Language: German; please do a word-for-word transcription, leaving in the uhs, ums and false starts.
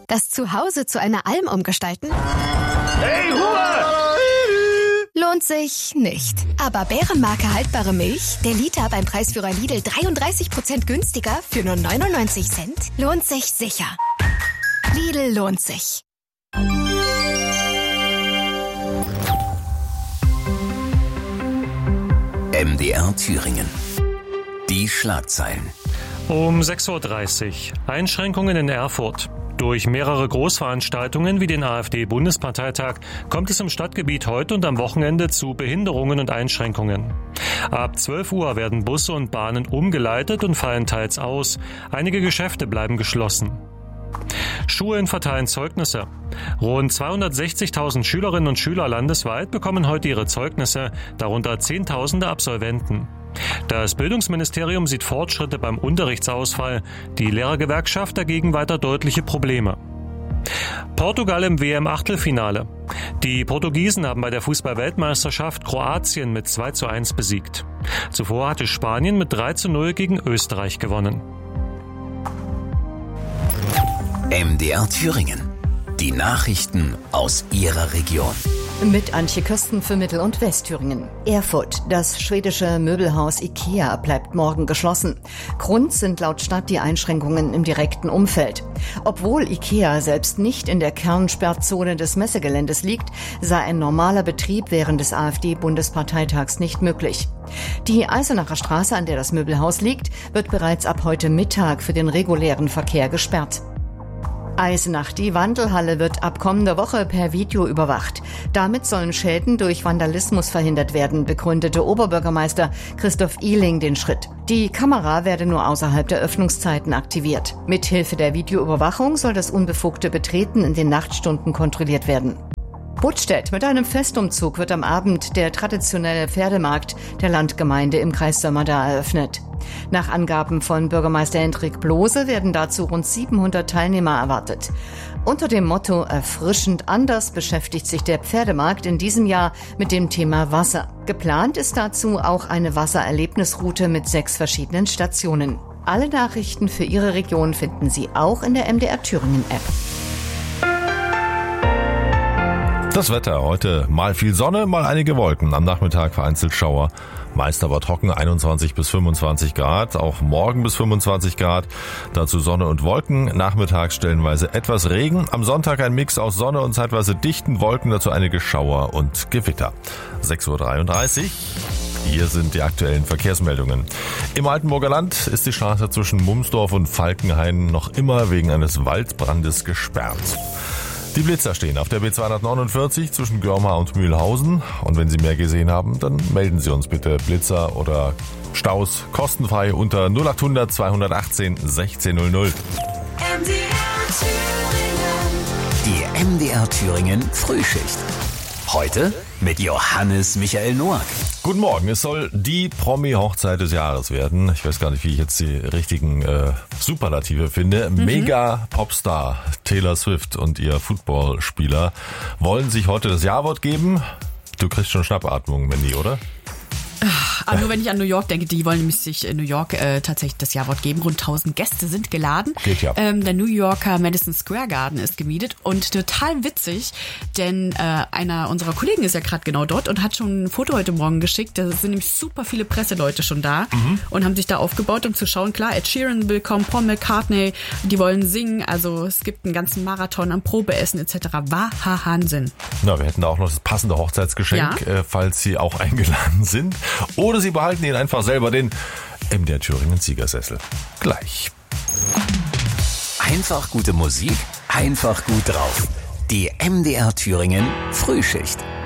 Das Zuhause zu einer Alm umgestalten? Hey, Ruhe! Lohnt sich nicht. Aber Bärenmarke haltbare Milch, der Liter beim Preisführer Lidl dreiunddreißig Prozent günstiger für nur neunundneunzig Cent, lohnt sich sicher. Lidl lohnt sich. M D R Thüringen. Die Schlagzeilen. Um sechs Uhr dreißig. Einschränkungen in Erfurt. Durch mehrere Großveranstaltungen wie den AfD-Bundesparteitag kommt es im Stadtgebiet heute und am Wochenende zu Behinderungen und Einschränkungen. Ab zwölf Uhr werden Busse und Bahnen umgeleitet und fallen teils aus. Einige Geschäfte bleiben geschlossen. Schulen verteilen Zeugnisse. Rund zweihundertsechzigtausend Schülerinnen und Schüler landesweit bekommen heute ihre Zeugnisse, darunter Zehntausende Absolventen. Das Bildungsministerium sieht Fortschritte beim Unterrichtsausfall, die Lehrergewerkschaft dagegen weiter deutliche Probleme. Portugal im W M-Achtelfinale. Die Portugiesen haben bei der Fußball-Weltmeisterschaft Kroatien mit zwei zu eins besiegt. Zuvor hatte Spanien mit drei zu null gegen Österreich gewonnen. M D R Thüringen. Die Nachrichten aus Ihrer Region. Mit Antje Kösten für Mittel- und Westthüringen. Erfurt. Das schwedische Möbelhaus IKEA bleibt morgen geschlossen. Grund sind laut Stadt die Einschränkungen im direkten Umfeld. Obwohl IKEA selbst nicht in der Kernsperrzone des Messegeländes liegt, sei ein normaler Betrieb während des AfD-Bundesparteitags nicht möglich. Die Eisenacher Straße, an der das Möbelhaus liegt, wird bereits ab heute Mittag für den regulären Verkehr gesperrt. Eisenach. Die Wandelhalle wird ab kommender Woche per Video überwacht. Damit sollen Schäden durch Vandalismus verhindert werden, begründete Oberbürgermeister Christoph Ihling den Schritt. Die Kamera werde nur außerhalb der Öffnungszeiten aktiviert. Mithilfe der Videoüberwachung soll das unbefugte Betreten in den Nachtstunden kontrolliert werden. Buttstedt. Mit einem Festumzug wird am Abend der traditionelle Pferdemarkt der Landgemeinde im Kreis Sömmerda eröffnet. Nach Angaben von Bürgermeister Hendrik Blose werden dazu rund siebenhundert Teilnehmer erwartet. Unter dem Motto Erfrischend anders beschäftigt sich der Pferdemarkt in diesem Jahr mit dem Thema Wasser. Geplant ist dazu auch eine Wassererlebnisroute mit sechs verschiedenen Stationen. Alle Nachrichten für Ihre Region finden Sie auch in der M D R Thüringen App. Das Wetter heute mal viel Sonne, mal einige Wolken. Am Nachmittag vereinzelt Schauer. Meist aber trocken, einundzwanzig bis fünfundzwanzig Grad. Auch morgen bis fünfundzwanzig Grad. Dazu Sonne und Wolken. Nachmittags stellenweise etwas Regen. Am Sonntag ein Mix aus Sonne und zeitweise dichten Wolken. Dazu einige Schauer und Gewitter. sechs Uhr dreiunddreißig. Hier sind die aktuellen Verkehrsmeldungen. Im Altenburger Land ist die Straße zwischen Mumsdorf und Falkenhain noch immer wegen eines Waldbrandes gesperrt. Die Blitzer stehen auf der B zweihundertneunundvierzig zwischen Görmar und Mühlhausen. Und wenn Sie mehr gesehen haben, dann melden Sie uns bitte. Blitzer oder Staus kostenfrei unter null achthundert zweihundertachtzehn sechzehn null null. M D R Thüringen. Die M D R Thüringen Frühschicht. Heute mit Johannes Michael Noack. Guten Morgen, es soll die Promi-Hochzeit des Jahres werden. Ich weiß gar nicht, wie ich jetzt die richtigen äh, Superlative finde. Mhm. Mega-Popstar Taylor Swift und ihr Footballspieler wollen sich heute das Ja-Wort geben. Du kriegst schon Schnappatmung, Mandy, oder? Aber nur wenn ich an New York denke, die wollen nämlich sich in New York äh, tatsächlich das Ja-Wort geben. Rund tausend Gäste sind geladen. Geht ja. Ähm, der New Yorker Madison Square Garden ist gemietet und total witzig, denn äh, einer unserer Kollegen ist ja gerade genau dort und hat schon ein Foto heute Morgen geschickt. Da sind nämlich super viele Presseleute schon da mhm. und haben sich da aufgebaut, um zu schauen. Klar, Ed Sheeran will kommen, Paul McCartney, die wollen singen. Also es gibt einen ganzen Marathon am Probeessen et cetera. Wahnsinn. Na, wir hätten da auch noch das passende Hochzeitsgeschenk, ja. äh, falls Sie auch eingeladen sind. Oder Sie behalten Ihnen einfach selber den M D R Thüringen Siegersessel. Gleich. Einfach gute Musik, einfach gut drauf. Die M D R Thüringen Frühschicht.